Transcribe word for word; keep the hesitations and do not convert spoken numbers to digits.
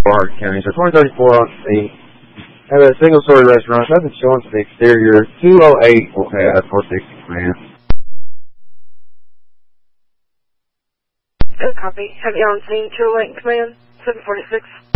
Hardin County. So twenty thirty-four on the have a single story restaurant. Nothing showing from the exterior. two oh eight will have four sixty command. Copy. Have you on scene two oh eight command? seven forty-six.